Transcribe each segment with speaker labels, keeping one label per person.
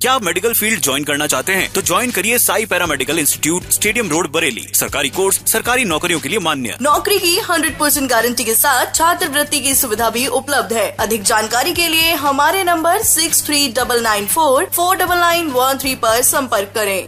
Speaker 1: क्या आप medical field join करना चाहते हैं तो ज्वाइन करिए Sai paramedical institute, stadium road, Bareilly. सरकारी कोर्स, सरकारी नौकरियों के लिए मान्य।
Speaker 2: नौकरी की 100% गारंटी के साथ छात्रवृत्ति की सुविधा भी उपलब्ध है। अधिक जानकारी के लिए हमारे नंबर 6399449913 पर संपर्क करें।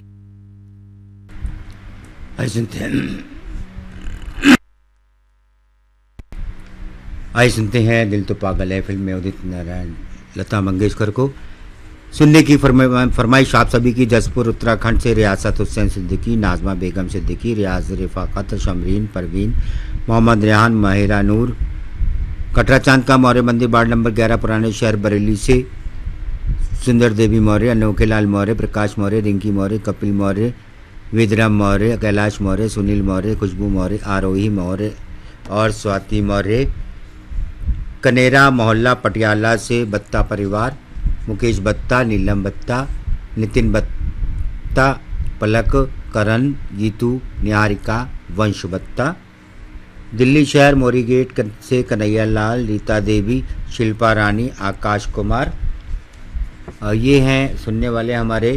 Speaker 3: आइए सुनते हैं दिल तो पागल है फिल्म में उदित नारायण लता मंगेशकर को सुनने की फरमाइश आप सभी की। जसपुर उत्तराखंड से रियासत हुसैन सिद्दीकी, नाजमा बेगम सिद्दीकी, रियाज रिफाकत, शमरीन, परवीन, मोहम्मद रेहान, माहिरा नूर, कटरा चांद का मौर्य मंदिर वार्ड नंबर 11 पुराने शहर बरेली से सुंदर देवी मौर्य, अनोखे लाल मौर्य, प्रकाश मौर्य, रिंकी मौर्य, कपिल मौर्य, विद्राम मौर्य, कैलाश मौर्य, सुनील मौर्य, खुशबू मौर्य, आरोही मौर्य और स्वाति मौर्य। कनेरा मोहल्ला पटियाला से बत्ता परिवार, मुकेश बत्ता, नीलम बत्ता, नितिन बत्ता, पलक, करण, गीतू, निहारिका, वंश बत्ता। दिल्ली शहर मोरी गेट से कन्हैया लाल, रीता देवी, शिल्पा रानी, आकाश कुमार। ये हैं सुनने वाले हमारे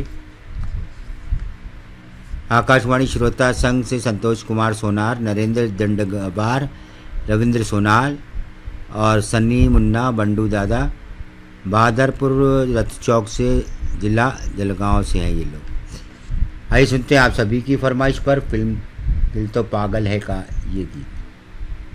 Speaker 3: आकाशवाणी श्रोता संघ से संतोष कुमार सोनार, नरेंद्र दंडगबार, रविंद्र सोनाल और सन्नी मुन्ना, बंडू दादा, बहादुरपुर रथ चौक से जिला जलगांव से हैं ये लोग। आइए सुनते हैं आप सभी की फरमाइश पर फिल्म दिल तो पागल है का ये गीत।